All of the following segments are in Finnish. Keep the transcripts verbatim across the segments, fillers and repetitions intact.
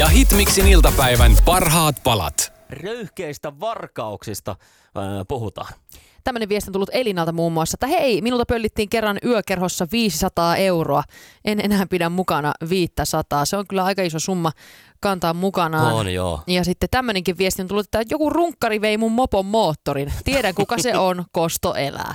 Ja Hitmixin iltapäivän parhaat palat. Röyhkeistä varkauksista äh, puhutaan. Tämmöinen viesti on tullut Elinalta muun muassa, että hei, minulta pöllittiin kerran yökerhossa viisisataa euroa. En enää pidä mukana viisisataa. Se on kyllä aika iso summa kantaa mukanaan. On joo. Ja sitten tämmöinenkin viesti on tullut, että joku runkkari vei mun mopon moottorin. Tiedän kuka se on, kosto elää.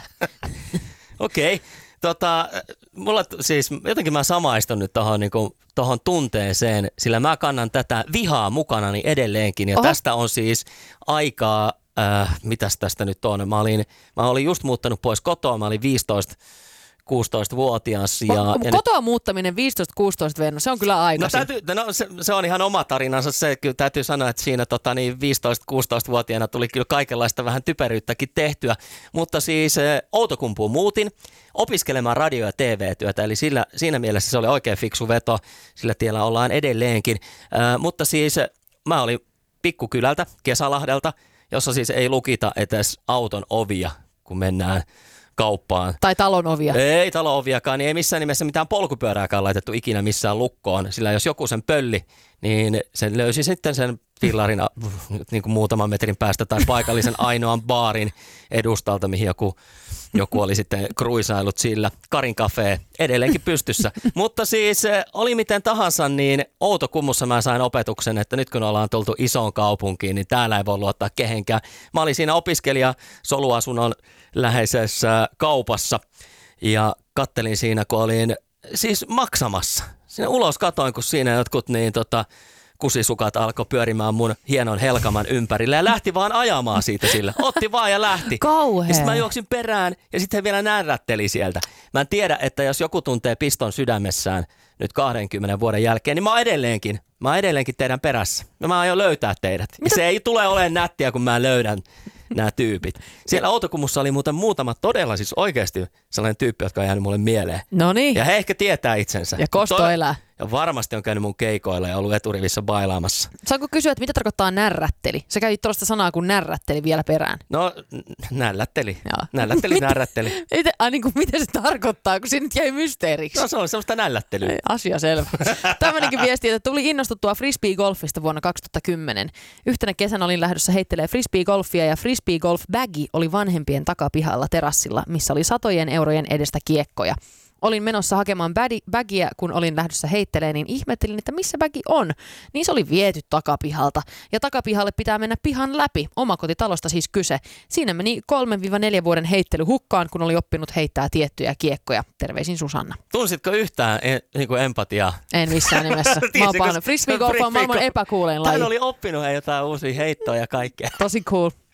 Okei. Okay. Tota, mulla siis jotenkin mä samaistun nyt tohon, niinku, tohon tunteeseen, sillä mä kannan tätä vihaa mukanani edelleenkin. Ja Oho. tästä on siis aikaa, äh, mitäs tästä nyt on? Mä olin, mä olin just muuttanut pois kotoa, mä olin viisitoista kuusitoista-vuotias. Ja, Va- ja kotoa nyt muuttaminen viisitoista kuusitoista Venno, se on kyllä aikaisin. No, täytyy, no se, se on ihan oma tarinansa, se kyllä täytyy sanoa, että siinä tota, niin viisitoista kuusitoista-vuotiaana tuli kyllä kaikenlaista vähän typeryyttäkin tehtyä, mutta siis eh, Outokumpuun muutin opiskelemaan radio- ja T V-työtä, eli sillä, siinä mielessä se oli oikein fiksu veto, sillä tiellä ollaan edelleenkin, äh, mutta siis eh, mä olin pikkukylältä, Kesälahdelta, jossa siis ei lukita edes auton ovia, kun mennään kauppaan. Tai talon ovia. Ei talon oviakaan, niin ei missään nimessä mitään polkupyörääkään laitettu ikinä missään lukkoon, sillä jos joku sen pölli, niin sen löysi sitten sen fillarin niin kuin muutaman metrin päästä tai paikallisen ainoan baarin edustalta, mihin joku, joku oli sitten kruisailut sillä. Karin Cafe edelleenkin pystyssä. Mutta siis oli miten tahansa, niin Outokummussa mä sain opetuksen, että nyt kun ollaan tultu isoon kaupunkiin, niin täällä ei voi luottaa kehenkään. Mä olin siinä opiskelija soluasunnon läheisessä kaupassa ja kattelin siinä, kun olin siis maksamassa. Sinne ulos katoin, kun siinä jotkut niin tota, kusisukat alkoi pyörimään mun hienon helkaman ympärille ja lähti vaan ajamaan siitä sillä. Otti vaan ja lähti. Kauhea. Ja sitten mä juoksin perään ja sitten he vielä närrätteli sieltä. Mä en tiedä, että jos joku tuntee piston sydämessään nyt kahdenkymmenen vuoden jälkeen, niin mä oon edelleenkin, mä oon edelleenkin teidän perässä. Ja mä aion löytää teidät. Ja se ei tule olemaan nättiä, kun mä löydän nämä tyypit. Siellä Outokummussa oli muuten muutama todella siis oikeasti sellainen tyyppi, jotka on jäänyt mulle mieleen. No niin. Ja he ehkä tietää itsensä. Ja kosto Tod- elää. Ja varmasti on käynyt mun keikoilla ja ollut eturivissä bailaamassa. Saanko kysyä, että mitä tarkoittaa närrätteli? Sä käytit tuollaista sanaa kuin närrätteli vielä perään. No, nällätteli. Joo. Nällätteli, Mitä? närrätteli. Ite, ai niin kuin, mitä se tarkoittaa, kun se nyt jäi mysteeriksi? No se on semmoista nällättelyä. Ei, asia selvä. Tämmöinenkin viesti, että tuli innostuttua frisbee-golfista vuonna kaksituhattakymmenen. Yhtenä kesänä olin lähdössä heittelee frisbee-golfia ja frisbee-golf-bagi oli vanhempien takapihalla terassilla, missä oli satojen eurojen edestä kiekkoja. Olin menossa hakemaan bagia, kun olin lähdössä heittelemään, niin ihmettelin, että missä bagi on. Niin se oli viety takapihalta. Ja takapihalle pitää mennä pihan läpi. Omakotitalosta siis kyse. Siinä meni kolmesta neljään vuoden heittely hukkaan, kun oli oppinut heittää tiettyjä kiekkoja. Terveisin Susanna. Tunsitko yhtään en, niin kuin empatiaa? En missään nimessä. Mä oon paljon. Frisbee golf on maailman epäkuulein laji. Hän oli oppinut jotain uusia heittoja ja kaikkea. Tosi cool.